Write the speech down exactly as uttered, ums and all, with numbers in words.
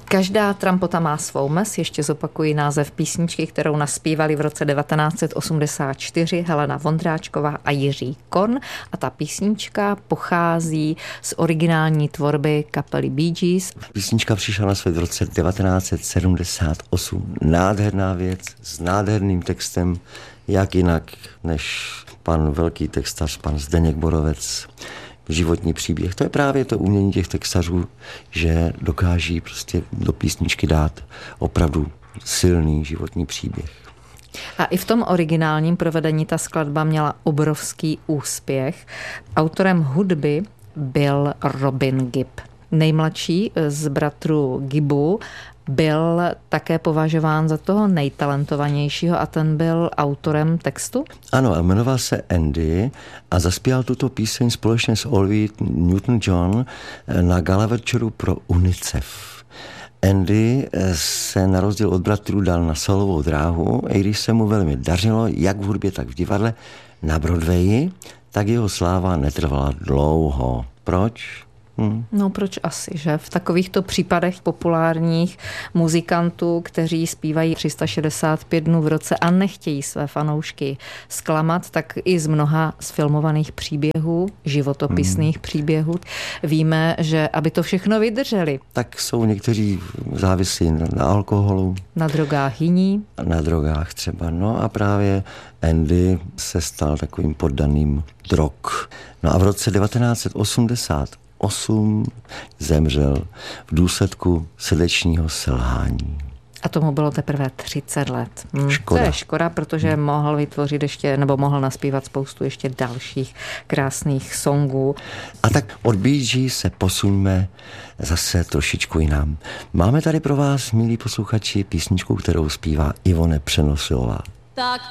Každá trampota má svou mes, ještě zopakuji název písničky, kterou naspívali v roce devatenáct set osmdesát čtyři Helena Vondráčková a Jiří Korn. A ta písnička pochází z originální tvorby kapely Bee Gees. Písnička přišla na svět v roce devatenáct set sedmdesát osm. Nádherná věc s nádherným textem, jak jinak než pan velký textař, pan Zdeněk Borovec. Životní příběh. To je právě to umění těch textařů, že dokáží prostě do písničky dát opravdu silný životní příběh. A i v tom originálním provedení ta skladba měla obrovský úspěch. Autorem hudby byl Robin Gibb. Nejmladší z bratrů Gibbů byl také považován za toho nejtalentovanějšího a ten byl autorem textu? Ano, a jmenoval se Andy a zaspíval tuto píseň společně s Olivia Newton-John na gala večeru pro UNICEF. Andy se na rozdíl od bratrů dal na solovou dráhu, i když se mu velmi dařilo, jak v hudbě, tak v divadle, na Broadwayi, tak jeho sláva netrvala dlouho. Proč? Hmm. No proč asi, že? V takovýchto případech populárních muzikantů, kteří zpívají tři sta šedesát pět dnů v roce a nechtějí své fanoušky zklamat, tak i z mnoha zfilmovaných příběhů, životopisných hmm. příběhů, víme, že aby to všechno vydrželi. Tak jsou někteří závislí na alkoholu. Na drogách jiní. Na drogách třeba, no a právě Andy se stal takovým poddaným drog. No a v roce devatenáct set osmdesát osm zemřel v důsledku srdečního selhání. A tomu bylo teprve třicet let. Hmm. Škoda. To je škoda, protože hmm. mohl vytvořit ještě, nebo mohl naspívat spoustu ještě dalších krásných songů. A tak od Bee Gees se posuňme zase trošičku jinam. Máme tady pro vás, milí posluchači, písničku, kterou zpívá Ivone Přenosilová. Tak